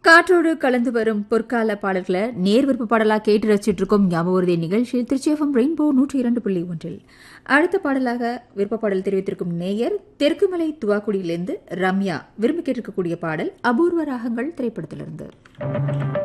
காற்றோடு கலந்து வரும் பொற்கால பாடல்களை நேர் விருப்ப பாடலா கேட்டு ரசிச்சுட்டு இருக்கோம். ஞாபகம் நிகழ்ச்சியில் திருச்சி எஃப்எம் ரெயின்போ 102.1. அடுத்த பாடலாக விருப்ப பாடல் தெரிவித்திருக்கும் நேயர் தெற்குமலை துவாக்குடியிலிருந்து ரம்யா விரும்பி கேட்டிருக்கக்கூடிய பாடல் அபூர்வ ராகங்கள் திரைப்படத்திலிருந்து.